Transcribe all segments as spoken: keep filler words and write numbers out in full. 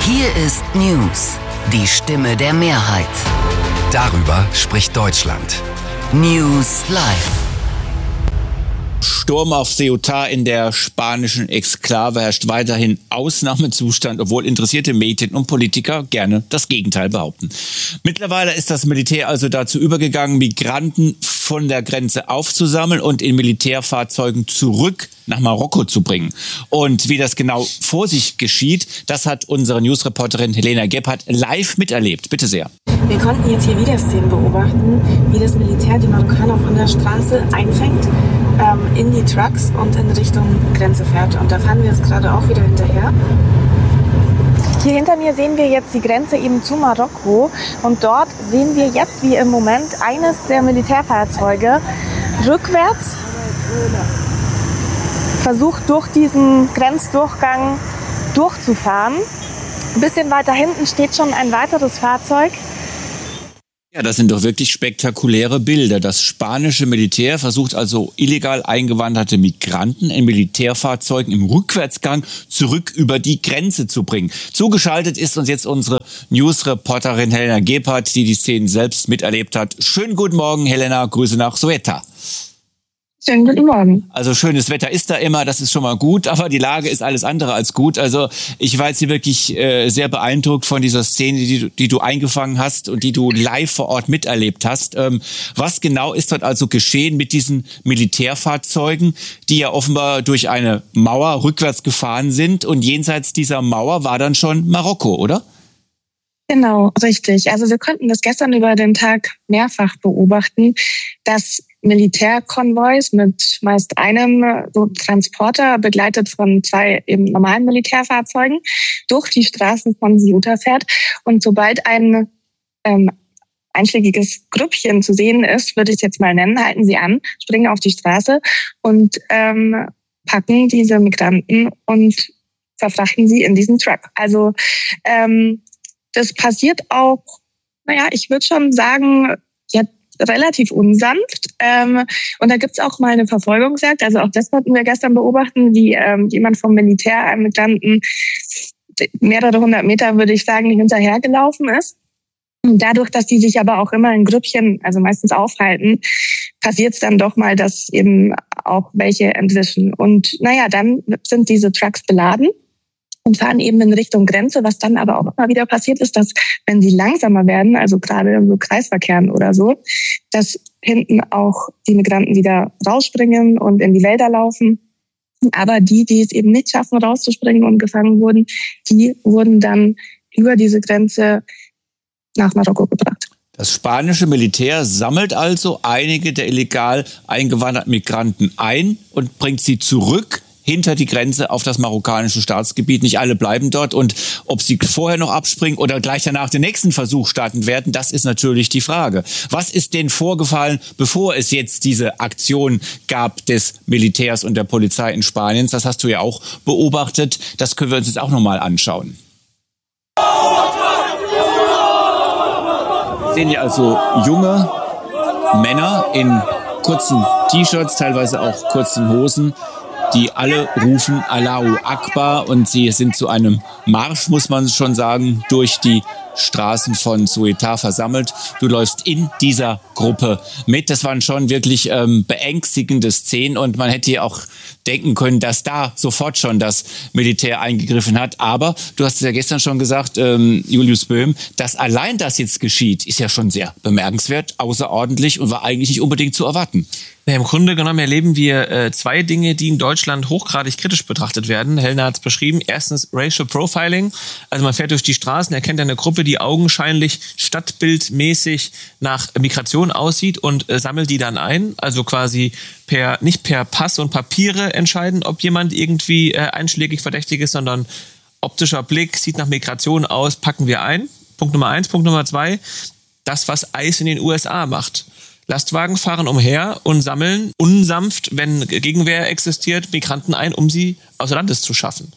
Hier ist News, die Stimme der Mehrheit. Darüber spricht Deutschland. News Live. Sturm auf Ceuta in der spanischen Exklave herrscht weiterhin Ausnahmezustand, obwohl interessierte Medien und Politiker gerne das Gegenteil behaupten. Mittlerweile ist das Militär also dazu übergegangen, Migranten von der Grenze aufzusammeln und in Militärfahrzeugen zurück nach Marokko zu bringen. Und wie das genau vor sich geschieht, das hat unsere Newsreporterin Helena Gebhardt live miterlebt. Bitte sehr. Wir konnten jetzt hier wieder Szenen beobachten, wie das Militär die Marokkaner von der Straße einfängt, ähm, in die Trucks und in Richtung Grenze fährt. Und da fahren wir jetzt gerade auch wieder hinterher. Hier hinter mir sehen wir jetzt die Grenze eben zu Marokko. Und dort sehen wir jetzt, wie im Moment, eines der Militärfahrzeuge rückwärts versucht, durch diesen Grenzdurchgang durchzufahren. Ein bisschen weiter hinten steht schon ein weiteres Fahrzeug. Ja, das sind doch wirklich spektakuläre Bilder. Das spanische Militär versucht also illegal eingewanderte Migranten in Militärfahrzeugen im Rückwärtsgang zurück über die Grenze zu bringen. Zugeschaltet ist uns jetzt unsere Newsreporterin Helena Gebhardt, die die Szenen selbst miterlebt hat. Schönen guten Morgen, Helena. Grüße nach Ceuta. Schönen guten Morgen. Also schönes Wetter ist da immer, das ist schon mal gut, aber die Lage ist alles andere als gut. Also ich war jetzt hier wirklich äh, sehr beeindruckt von dieser Szene, die du, die du eingefangen hast und die du live vor Ort miterlebt hast. Ähm, was genau ist dort also geschehen mit diesen Militärfahrzeugen, die ja offenbar durch eine Mauer rückwärts gefahren sind und jenseits dieser Mauer war dann schon Marokko, oder? Genau, richtig. Also wir konnten das gestern über den Tag mehrfach beobachten, dass Militärkonvois mit meist einem so Transporter, begleitet von zwei eben normalen Militärfahrzeugen, durch die Straßen von Ceuta fährt. Und sobald ein ähm, einschlägiges Grüppchen zu sehen ist, würde ich es jetzt mal nennen, halten sie an, springen auf die Straße und ähm, packen diese Migranten und verfrachten sie in diesen Truck. Also ähm, das passiert auch, naja, ich würde schon sagen, ja, relativ unsanft. Ähm, und da gibt's auch mal eine Verfolgungsjagd. Also auch das konnten wir gestern beobachten, wie ähm, jemand vom Militär einem Migranten mehrere hundert Meter, würde ich sagen, hinterhergelaufen ist. Und dadurch, dass die sich aber auch immer in Grüppchen, also meistens aufhalten, passiert es dann doch mal, dass eben auch welche entwischen. Und naja, dann sind diese Trucks beladen und fahren eben in Richtung Grenze. Was dann aber auch immer wieder passiert ist, dass wenn sie langsamer werden, also gerade in so Kreisverkehren oder so, dass hinten auch die Migranten wieder rausspringen und in die Wälder laufen. Aber die, die es eben nicht schaffen, rauszuspringen und gefangen wurden, die wurden dann über diese Grenze nach Marokko gebracht. Das spanische Militär sammelt also einige der illegal eingewanderten Migranten ein und bringt sie zurück hinter die Grenze auf das marokkanische Staatsgebiet. Nicht alle bleiben dort. Und ob sie vorher noch abspringen oder gleich danach den nächsten Versuch starten werden, das ist natürlich die Frage. Was ist denn vorgefallen, bevor es jetzt diese Aktion gab des Militärs und der Polizei in Spanien? Das hast du ja auch beobachtet. Das können wir uns jetzt auch nochmal anschauen. Wir sehen hier also junge Männer in kurzen T-Shirts, teilweise auch kurzen Hosen, die alle rufen Allahu Akbar und sie sind zu einem Marsch, muss man schon sagen, durch die Straßen von Ceuta versammelt. Du läufst in dieser Gruppe mit. Das waren schon wirklich ähm, beängstigende Szenen und man hätte ja auch denken können, dass da sofort schon das Militär eingegriffen hat. Aber du hast es ja gestern schon gesagt, ähm, Julius Böhm, dass allein das jetzt geschieht, ist ja schon sehr bemerkenswert, außerordentlich und war eigentlich nicht unbedingt zu erwarten. Ja, im Grunde genommen erleben wir äh, zwei Dinge, die in Deutschland hochgradig kritisch betrachtet werden. Helena hat es beschrieben. Erstens Racial Profiling. Also man fährt durch die Straßen, erkennt eine Gruppe, die augenscheinlich stadtbildmäßig nach Migration aussieht und äh, sammelt die dann ein. Also quasi per nicht per Pass und Papiere entscheiden, ob jemand irgendwie äh, einschlägig verdächtig ist, sondern optischer Blick sieht nach Migration aus, packen wir ein. Punkt Nummer eins. Punkt Nummer zwei. Das, was ICE in den U S A macht. Lastwagen fahren umher und sammeln unsanft, wenn Gegenwehr existiert, Migranten ein, um sie außer Landes zu schaffen.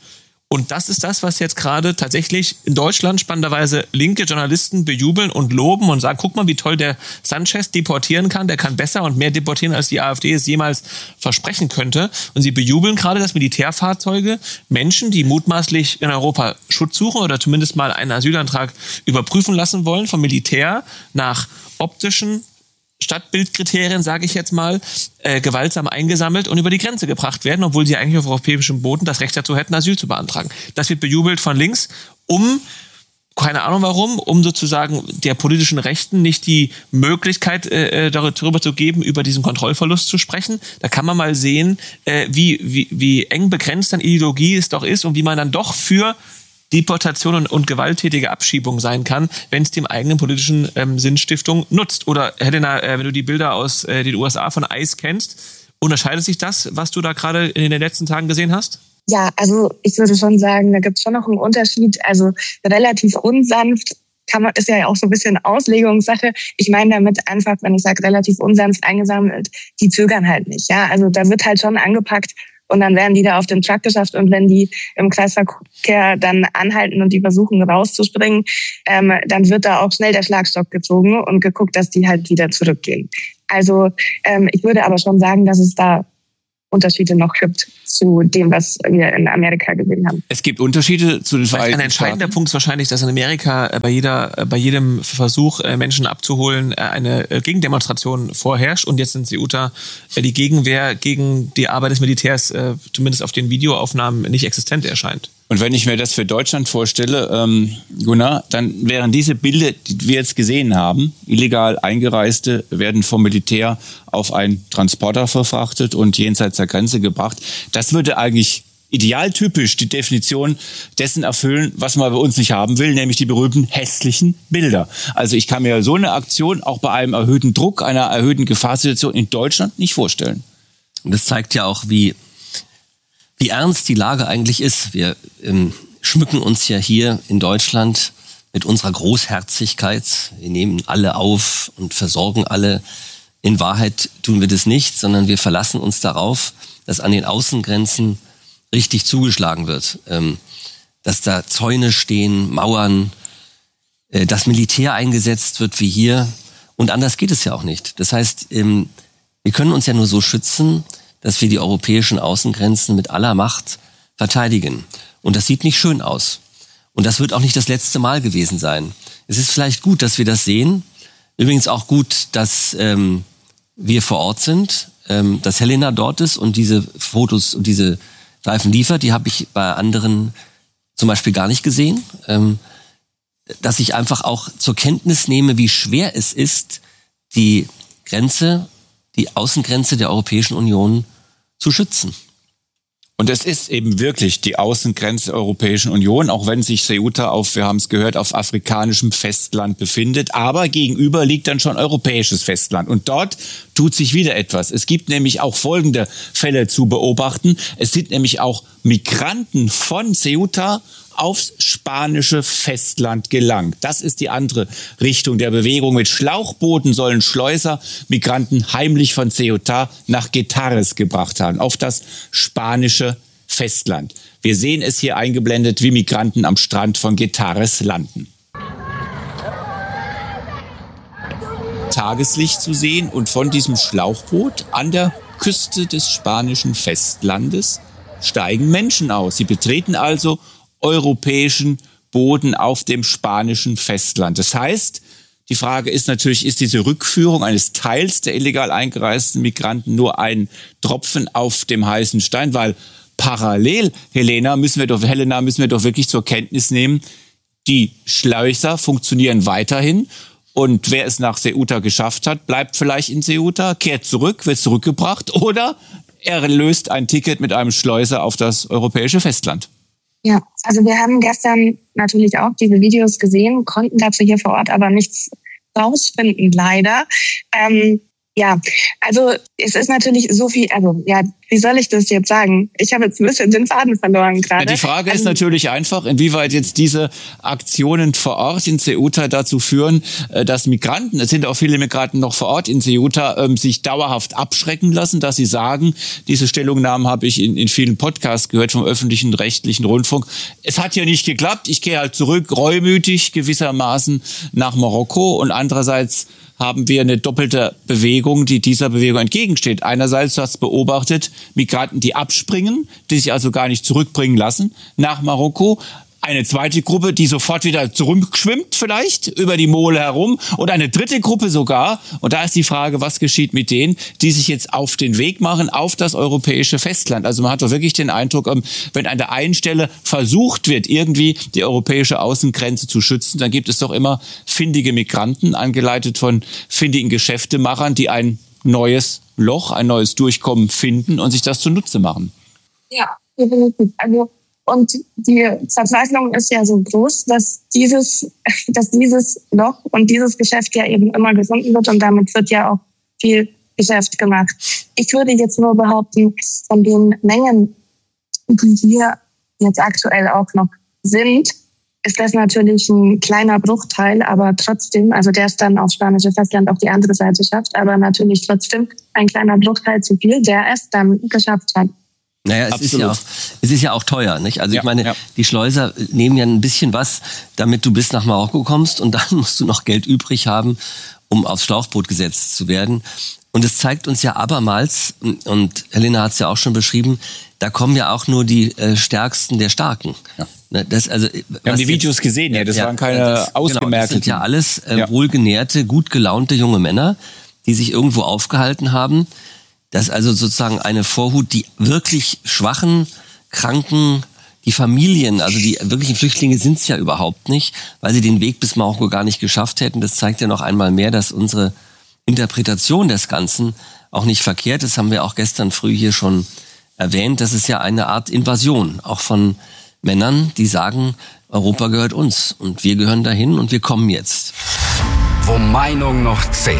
Und das ist das, was jetzt gerade tatsächlich in Deutschland spannenderweise linke Journalisten bejubeln und loben und sagen, guck mal, wie toll der Sanchez deportieren kann. Der kann besser und mehr deportieren, als die AfD es jemals versprechen könnte. Und sie bejubeln gerade, dass Militärfahrzeuge Menschen, die mutmaßlich in Europa Schutz suchen oder zumindest mal einen Asylantrag überprüfen lassen wollen, vom Militär nach optischen Stadtbildkriterien, sage ich jetzt mal, äh, gewaltsam eingesammelt und über die Grenze gebracht werden, obwohl sie eigentlich auf europäischem Boden das Recht dazu hätten, Asyl zu beantragen. Das wird bejubelt von links, um, keine Ahnung warum, um sozusagen der politischen Rechten nicht die Möglichkeit äh, darüber zu geben, über diesen Kontrollverlust zu sprechen. Da kann man mal sehen, äh, wie, wie, wie eng begrenzt dann Ideologie es doch ist und wie man dann doch für Deportation und, und gewalttätige Abschiebung sein kann, wenn es dem eigenen politischen ähm, Sinnstiftung nutzt. Oder Helena, äh, wenn du die Bilder aus äh, den U S A von ICE kennst, unterscheidet sich das, was du da gerade in den letzten Tagen gesehen hast? Ja, also ich würde schon sagen, da gibt es schon noch einen Unterschied. Also relativ unsanft kann man, ist ja auch so ein bisschen Auslegungssache. Ich meine damit einfach, wenn ich sage relativ unsanft eingesammelt, die zögern halt nicht. Ja, also da wird halt schon angepackt. Und dann werden die da auf den Truck geschafft und wenn die im Kreisverkehr dann anhalten und die versuchen rauszuspringen, ähm, dann wird da auch schnell der Schlagstock gezogen und geguckt, dass die halt wieder zurückgehen. Also ähm, ich würde aber schon sagen, dass es da Unterschiede noch gibt zu dem, was wir in Amerika gesehen haben. Es gibt Unterschiede zu den Vereinigten Staaten. Ein entscheidender Staaten. Punkt ist wahrscheinlich, dass in Amerika bei jeder, bei jedem Versuch, Menschen abzuholen, eine Gegendemonstration vorherrscht. Und jetzt in Ceuta die Gegenwehr gegen die Arbeit des Militärs, zumindest auf den Videoaufnahmen, nicht existent erscheint. Und wenn ich mir das für Deutschland vorstelle, ähm, Gunnar, dann wären diese Bilder, die wir jetzt gesehen haben, illegal Eingereiste werden vom Militär auf einen Transporter verfrachtet und jenseits der Grenze gebracht. Das würde eigentlich idealtypisch die Definition dessen erfüllen, was man bei uns nicht haben will, nämlich die berühmten hässlichen Bilder. Also ich kann mir so eine Aktion auch bei einem erhöhten Druck, einer erhöhten Gefahrsituation in Deutschland nicht vorstellen. Und das zeigt ja auch, wie Wie ernst die Lage eigentlich ist. Wir ähm, schmücken uns ja hier in Deutschland mit unserer Großherzigkeit. Wir nehmen alle auf und versorgen alle. In Wahrheit tun wir das nicht, sondern wir verlassen uns darauf, dass an den Außengrenzen richtig zugeschlagen wird. Ähm, dass da Zäune stehen, Mauern, äh, das Militär eingesetzt wird wie hier. Und anders geht es ja auch nicht. Das heißt, ähm, wir können uns ja nur so schützen, dass wir die europäischen Außengrenzen mit aller Macht verteidigen. Und das sieht nicht schön aus. Und das wird auch nicht das letzte Mal gewesen sein. Es ist vielleicht gut, dass wir das sehen. Übrigens auch gut, dass ähm, wir vor Ort sind, ähm, dass Helena dort ist und diese Fotos und diese Streifen liefert. Die habe ich bei anderen zum Beispiel gar nicht gesehen. Ähm, dass ich einfach auch zur Kenntnis nehme, wie schwer es ist, die Grenze, die Außengrenze der Europäischen Union zu schützen. Und es ist eben wirklich die Außengrenze der Europäischen Union, auch wenn sich Ceuta auf, wir haben es gehört, auf afrikanischem Festland befindet. Aber gegenüber liegt dann schon europäisches Festland. Und dort tut sich wieder etwas. Es gibt nämlich auch folgende Fälle zu beobachten. Es sind nämlich auch Migranten von Ceuta aufs spanische Festland gelangt. Das ist die andere Richtung der Bewegung. Mit Schlauchbooten sollen Schleuser Migranten heimlich von Ceuta nach Getares gebracht haben, auf das spanische Festland. Wir sehen es hier eingeblendet, wie Migranten am Strand von Getares landen. Tageslicht zu sehen und von diesem Schlauchboot an der Küste des spanischen Festlandes steigen Menschen aus. Sie betreten also europäischen Boden auf dem spanischen Festland. Das heißt, die Frage ist natürlich, ist diese Rückführung eines Teils der illegal eingereisten Migranten nur ein Tropfen auf dem heißen Stein? Weil parallel, Helena, müssen wir doch, Helena, müssen wir doch wirklich zur Kenntnis nehmen, die Schleuser funktionieren weiterhin. Und wer es nach Ceuta geschafft hat, bleibt vielleicht in Ceuta, kehrt zurück, wird zurückgebracht oder er löst ein Ticket mit einem Schleuser auf das europäische Festland. Ja, also wir haben gestern natürlich auch diese Videos gesehen, konnten dazu hier vor Ort aber nichts rausfinden, leider. Ähm, ja, also es ist natürlich so viel, also ja, wie soll ich das jetzt sagen? Ich habe jetzt ein bisschen den Faden verloren gerade. Ja, die Frage also, ist natürlich einfach, inwieweit jetzt diese Aktionen vor Ort in Ceuta dazu führen, dass Migranten, es sind auch viele Migranten noch vor Ort in Ceuta, ähm, sich dauerhaft abschrecken lassen, dass sie sagen, diese Stellungnahmen habe ich in, in vielen Podcasts gehört vom öffentlichen rechtlichen Rundfunk. Es hat ja nicht geklappt, ich gehe halt zurück, reumütig gewissermaßen nach Marokko, und andererseits haben wir eine doppelte Bewegung, die dieser Bewegung entgegensteht. Einerseits, du hast beobachtet, Migranten, die abspringen, die sich also gar nicht zurückbringen lassen nach Marokko. Eine zweite Gruppe, die sofort wieder zurückschwimmt vielleicht über die Mole herum, und eine dritte Gruppe sogar, und da ist die Frage, was geschieht mit denen, die sich jetzt auf den Weg machen auf das europäische Festland. Also man hat doch wirklich den Eindruck, wenn an der einen Stelle versucht wird, irgendwie die europäische Außengrenze zu schützen, dann gibt es doch immer findige Migranten, angeleitet von findigen Geschäftemachern, die ein neues Loch, ein neues Durchkommen finden und sich das zunutze machen. Ja, definitiv. Also Und die Verzweiflung ist ja so groß, dass dieses, dass dieses Loch und dieses Geschäft ja eben immer gefunden wird, und damit wird ja auch viel Geschäft gemacht. Ich würde jetzt nur behaupten, von den Mengen, die hier jetzt aktuell auch noch sind, ist das natürlich ein kleiner Bruchteil, aber trotzdem, also der es dann auf spanische Festland auf die andere Seite schafft, aber natürlich trotzdem ein kleiner Bruchteil zu viel, der es dann geschafft hat. Naja, es ist, ja auch, es ist ja auch teuer, nicht? Also ja, ich meine, ja. die Schleuser nehmen ja ein bisschen was, damit du bis nach Marokko kommst, und dann musst du noch Geld übrig haben, um aufs Schlauchboot gesetzt zu werden. Und es zeigt uns ja abermals, und Helena hat es ja auch schon beschrieben, da kommen ja auch nur die äh, Stärksten der Starken. Ja. Das, also, Wir haben die Videos jetzt, gesehen, ja, das ja, waren keine das, ausgemerkten. Genau, das sind ja alles äh, ja. wohlgenährte, gut gelaunte junge Männer, die sich irgendwo aufgehalten haben. Das ist also sozusagen eine Vorhut, die wirklich Schwachen, Kranken, die Familien, also die wirklichen Flüchtlinge sind es ja überhaupt nicht, weil sie den Weg bis Marokko gar nicht geschafft hätten. Das zeigt ja noch einmal mehr, dass unsere Interpretation des Ganzen auch nicht verkehrt ist. Das haben wir auch gestern früh hier schon erwähnt. Das ist ja eine Art Invasion, auch von Männern, die sagen, Europa gehört uns und wir gehören dahin und wir kommen jetzt. Wo Meinung noch zählt.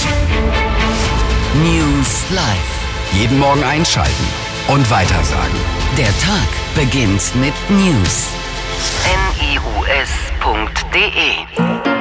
News Live. Jeden Morgen einschalten und weitersagen. Der Tag beginnt mit News. N I U S punkt D E